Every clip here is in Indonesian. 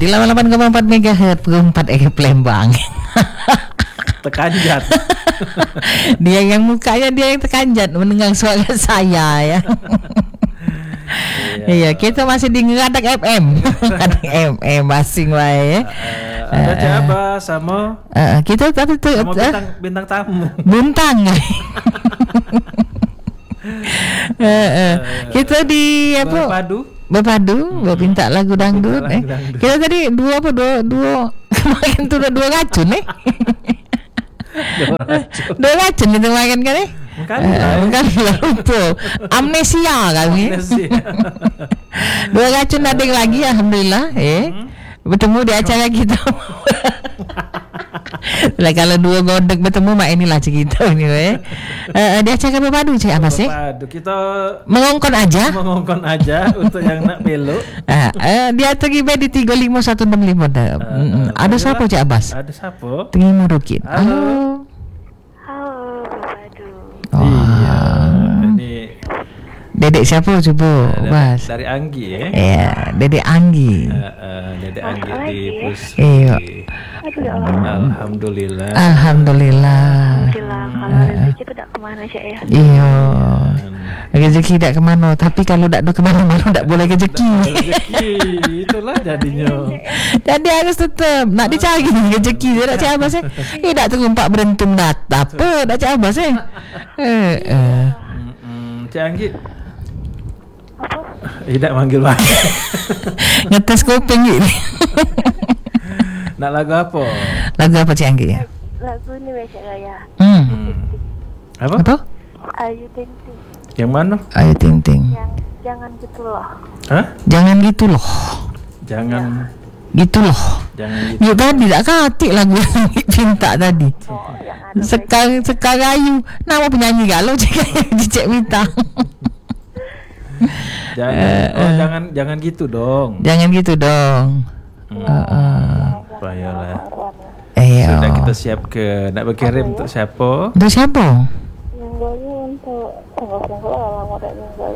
di 88,4 MHz Perempat Palembang. Tekanjat. Dia yang mukanya dia yang tekanjat mendengar suara saya ya. Iya, kita masih di Ngeradak FM. Ngeradak FM masing wae. Ada siapa sama? Kita tadi Sama bintang tamu. Buntang. Kita di apa? Berpadu, minta lagu dangdut. Kita tadi dua kemarin tuh dua racun Dua racun itu makan kan Bukan lupa. Amnesia kami. Dua racun ada lagi alhamdulillah bertemu di acara kita. Lah kalau dua godek bertemu mak inilah cerita ini di acara berpadu cik apa sih? Berpadu kita mengongkon aja untuk yang nak belok. Dia tergibe di 35165 dah. Ada siapa cik Abbas? Ada siapa? Tengah Rukin. Halo. Berpadu. Iya. Ini Dedek siapa coba, Bas? Dari Anggi ya? Iya, Dedek Anggi. Dedek Anggi di Pus. Iya. Alhamdulillah. Alhamdulillah. Kalau rezeki itu tak kemana sih ya? Iya. Rezeki tak kemana, tapi kalau tak ada kemana-mana tak boleh rezeki. Rezeki itulah jadinya. Jadi harus tetap nak dicari rezeki dia tak cari apa sih? Tak terumpak berentung data apa tak cari apa sih? Cik Anggi. Tidak manggil. Ngetes kuping ini. Nak lagu apa? Lagu apa Cik Anggi? Lagu ini Cik Gaya. Apa? Ayu Ting Ting. Yang mana? Ayu Ting Ting. Yang jangan gitu loh. Hah? Jangan gitu loh. Jangan gitu loh. Jangan gitu. Ya tadi tak katik lagu yang minta tadi. Sekarang Ayu. Nama penyanyi galau Cik minta. Jangan gitu dong. Jangan gitu dong. Baiklah. Iya. Sudah kita siap ke nak berkirim untuk siapa? Untuk siapa? Nyanggolnya untuk tanggal-tanggal lama tak nyanggol.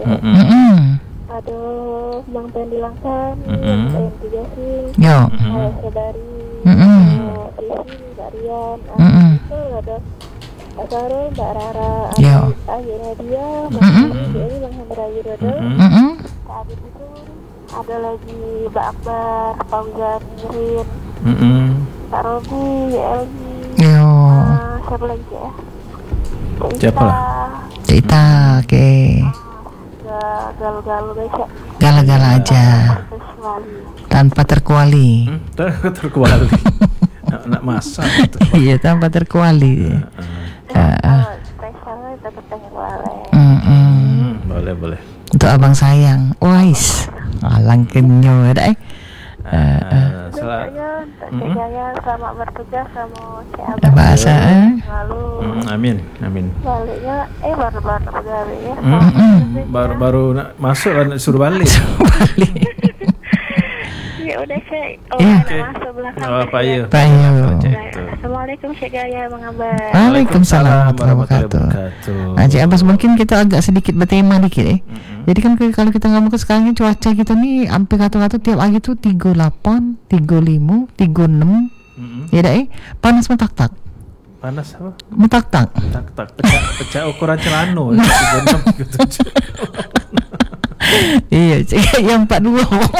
Aduh, Bang Pendi Langkan, Bang Tigasin, Yo. Sedari, Isi, Mbak Rian, itu ada Mbak Sarul, Mbak Rara, akhirnya dia, Mbak Ini, Bang Hendra Yudodo. Habis itu ada lagi Mbak Akbar, Fauzan, Mirin, Pak Robi, Elmi, siapa lagi ya? Siapa lah? Cita, oke. Galau-galau baca. Gala-gala aja. Tanpa terkuali. Terkuali. Nak masak. Iya, tanpa terkuali. Spesialnya tetap terkuali. Boleh. Untuk abang sayang, wais. Alang kenyo ada Selamat bertugas sama Cik Abang. Bahasa Amin. Baliknya baru-baru pegawai ya. Baru nak masuk nak suruh balik. Ya udah Cik. Masuk belakang. Apa ya? Assalamualaikum Cik Gaya Bang Abbas. Waalaikumsalam warahmatullahi wabarakatuh. Cik Abbas, mungkin kita agak sedikit bertema dikit Jadi kan kalau kita ngomong ke sekarang ini cuaca kita nih hampir rata-rata tiap hari tuh 38, 35, 36. Ya dah panas metak-tak. Panas apa? Metak-tak. Pecah ukuran celana. Iya, yang 42.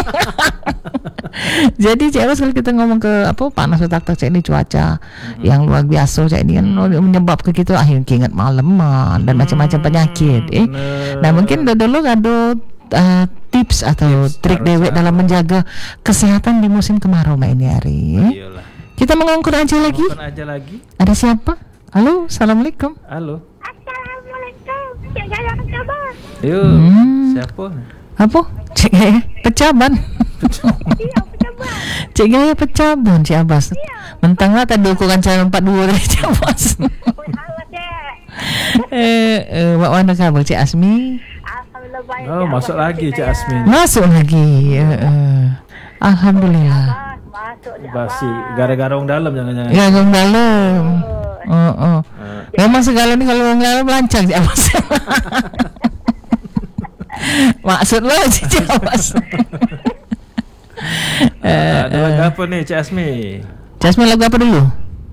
Jadi Cik Abbas, kalau kita ngomong ke panas metak-tak ini cuaca yang luar biasa ini kan menyebabkan kita akhirnya ingat maleman dan macam-macam penyakit. Nah mungkin dulu ada tips atau trik dewek dalam menjaga kesehatan di musim kemarau ini hari. Kita mengangkut aja lagi. Ada siapa? Halo, assalamualaikum. Halo. Assalamualaikum. Cik Gaya kabar. Siapa? Apa? Cik Gaya Pecaban. Iya, Pecaban. Cik Gaya Pecaban, Cik Abbas. Mentang lah tadi ukuran cara 42 dari Cik Abbas. Mak mana kabar Cik Asmi? Alhamdulillah baik. Oh, masuk lagi Cik Asmi. Masuk lagi. Alhamdulillah. Basi gara-gara orang dalam jangan-jangan. Ya, orang dalam. Memang segala ni kalau orang dalam lancar Cik Abbas. Maksud lo Cik Abbas. Ada lagu apa nih Cik Asmi? Jasmine, lagu apa dulu?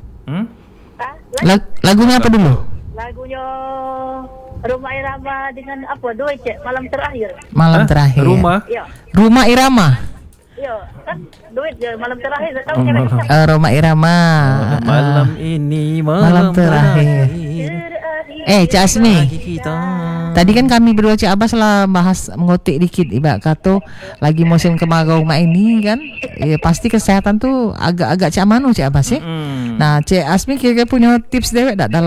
Lagunya apa dulu? Lagunya Rumah Irama dengan apa? Duit Cik, malam terakhir. Malam terakhir. Ya. Rumah Irama. Ya, kan duit je malam terakhir. Tak tahu cakap siapa. Rumah Irama. Malam ini Malam terakhir. Cik Asmi, tadi kan kami berdua Cik Abbas lah bahas mengotik dikit. Ibarat kata lagi musim kemarau mak ini kan, pasti kesehatan tu agak-agak cak mano Cik Abbas ya. Nah Cik Asmi kira-kira punya tips dewek tak dalam